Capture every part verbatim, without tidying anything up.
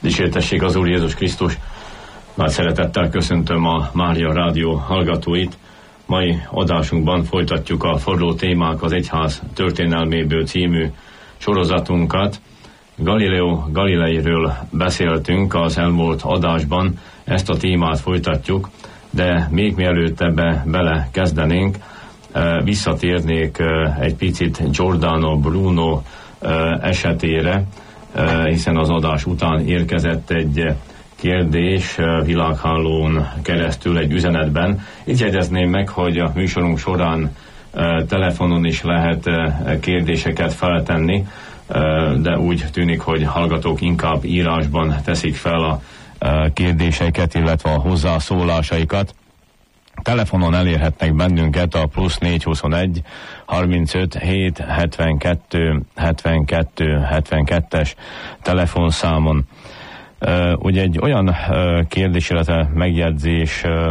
Dicsértessék az Úr Jézus Krisztus! Nagy szeretettel köszöntöm a Mária Rádió hallgatóit. Mai adásunkban folytatjuk a Forró témák az egyház történelméből című sorozatunkat. Galileo Galileiről beszéltünk az elmúlt adásban, ezt a témát folytatjuk, de még mielőtt ebbe bele kezdenénk, visszatérnék egy picit Giordano Bruno esetére, hiszen az adás után érkezett egy kérdés világhálón keresztül egy üzenetben. Így jegyezném meg, hogy a műsorunk során telefonon is lehet kérdéseket feltenni, de úgy tűnik, hogy hallgatók inkább írásban teszik fel a kérdéseiket, illetve a hozzászólásaikat. Telefonon elérhetnek bennünket a plusz négyszázhuszonegy harmincöt hét hetvenkettő hetvenkettő hetvenkettes telefonszámon. Uh, ugye egy olyan uh, kérdés, illetve megjegyzés uh,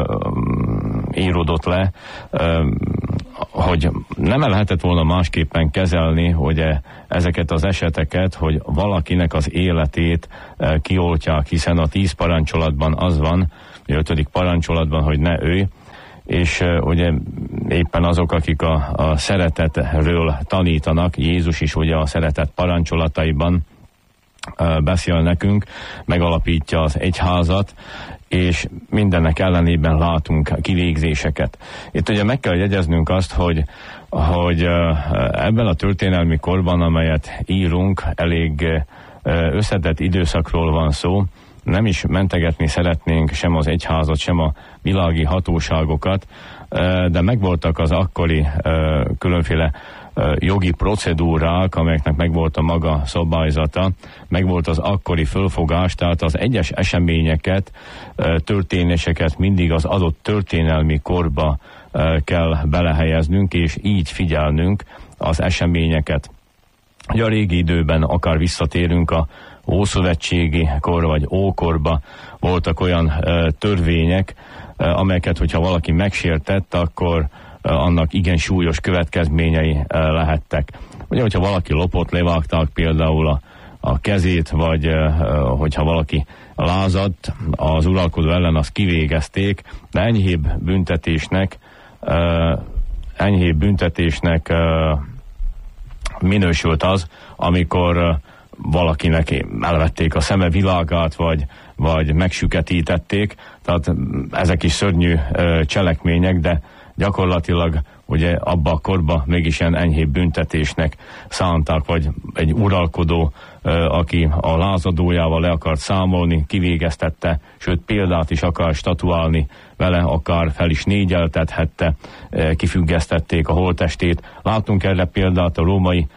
íródott le, uh, hogy nem lehetett volna másképpen kezelni ugye, ezeket az eseteket, hogy valakinek az életét uh, kioltják, hiszen a tíz parancsolatban az van, a ötödik parancsolatban, hogy ne ölj, és uh, ugye éppen azok, akik a, a szeretetről tanítanak, Jézus is ugye a szeretet parancsolataiban beszél nekünk, megalapítja az egyházat, és mindennek ellenében látunk kivégzéseket. Itt ugye meg kell jegyeznünk azt, hogy, hogy ebben a történelmi korban, amelyet írunk, elég összetett időszakról van szó, nem is mentegetni szeretnénk sem az egyházat, sem a világi hatóságokat, de megvoltak az akkori különféle jogi procedúrák, amelyeknek megvolt a maga szabályzata, megvolt az akkori fölfogás, tehát az egyes eseményeket, történéseket mindig az adott történelmi korba kell belehelyeznünk, és így figyelnünk az eseményeket. Ugye a régi időben akár visszatérünk a ószövetségi kor vagy ókorba, voltak olyan törvények, amelyeket, hogyha valaki megsértett, akkor annak igen súlyos következményei lehettek. Ugye, hogyha valaki lopott, levágták például a, a kezét, vagy hogyha valaki lázadt, az uralkodó ellen azt kivégezték, de enyhébb büntetésnek, enyhébb büntetésnek minősült az, amikor valakinek elvették a szeme világát, vagy, vagy megsüketítették, tehát ezek is szörnyű cselekmények, de gyakorlatilag ugye abba a korba mégis ilyen enyhébb büntetésnek szánták, vagy egy uralkodó, aki a lázadójával le akart számolni, kivégeztette, sőt példát is akar statuálni vele, akár fel is négyeltethette, kifüggesztették a holttestét. Látunk erre példát a római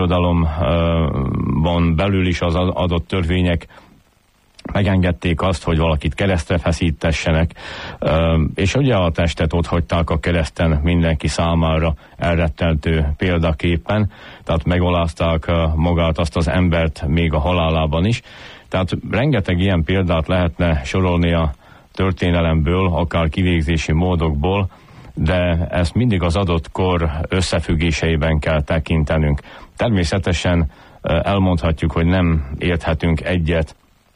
birodalomban belül is, az adott törvények megengedték azt, hogy valakit keresztre feszítessenek, és ugye a testet ott hagyták a kereszten mindenki számára elrettentő példaképpen, tehát megalázták magát, azt az embert még a halálában is. Tehát rengeteg ilyen példát lehetne sorolni a történelemből, akár kivégzési módokból, de ezt mindig az adott kor összefüggéseiben kell tekintenünk. Természetesen elmondhatjuk, hogy nem érthetünk egyet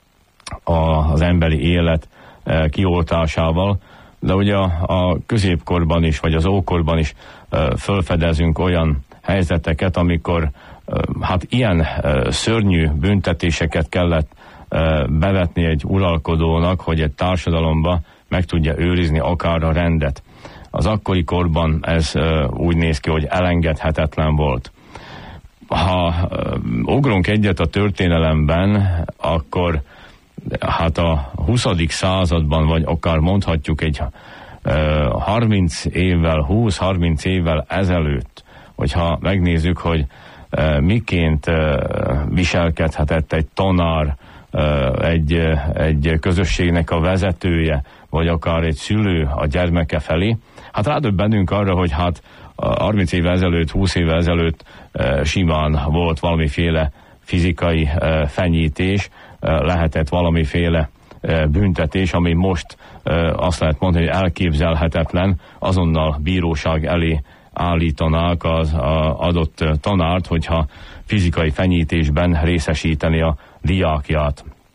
az emberi élet kioltásával, de ugye a középkorban is, vagy az ókorban is felfedezünk olyan helyzeteket, amikor hát ilyen szörnyű büntetéseket kellett bevetni egy uralkodónak, hogy egy társadalomba meg tudja őrizni akár a rendet. Az akkori korban ez úgy néz ki, hogy elengedhetetlen volt. Ha ugrunk egyet a történelemben, akkor hát a huszadik században, vagy akár mondhatjuk egy harminc évvel, húsz-harminc évvel ezelőtt, hogyha megnézzük, hogy miként viselkedhetett egy tanár, egy, egy közösségnek a vezetője, vagy akár egy szülő a gyermeke felé, hát rádöbbenünk arra, hogy hát harminc évvel ezelőtt, húsz évvel ezelőtt simán volt valamiféle fizikai fenyítés, lehetett valamiféle büntetés, ami most azt lehet mondani, hogy elképzelhetetlen, azonnal bíróság elé állítanák az adott tanárt, hogyha fizikai fenyítésben részesíteni a diákját.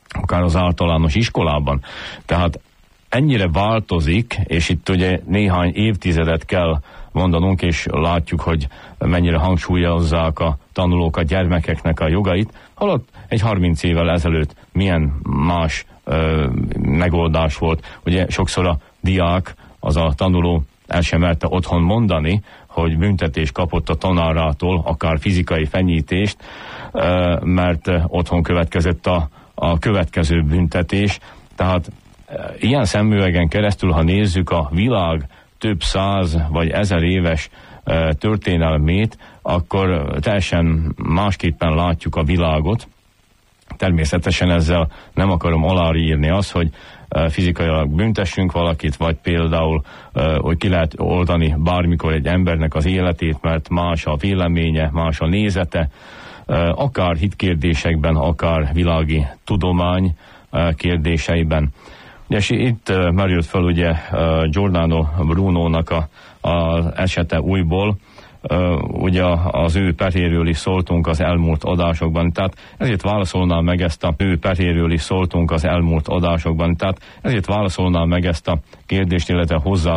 akár az általános iskolában. Tehát ennyire változik, és itt ugye néhány évtizedet kell mondanunk, és látjuk, hogy mennyire hangsúlyozzák a tanulók a gyermekeknek a jogait, holott egy harminc évvel ezelőtt milyen más ö, megoldás volt. Ugye sokszor a diák, az a tanuló el sem merte otthon mondani, hogy büntetést kapott a tanárától, akár fizikai fenyítést, ö, mert otthon következett a, a következő büntetés. Tehát ilyen szemüvegen keresztül, ha nézzük a világ több száz vagy ezer éves e, történelmét, akkor teljesen másképpen látjuk a világot. Természetesen ezzel nem akarom aláírni azt, hogy e, fizikailag büntessünk valakit, vagy például, e, hogy ki lehet oldani bármikor egy embernek az életét, mert más a véleménye, más a nézete, e, akár hitkérdésekben, akár világi tudomány e, kérdéseiben. És itt uh, merült fel ugye uh, Giordano Brunónak a, a esete újból, uh, ugye az ő peréről is szóltunk az elmúlt adásokban, tehát ezért válaszolnám meg ezt a ő peréről is szóltunk az elmúlt adásokban, tehát ezért válaszolnám meg ezt a kérdést, illetve hozzá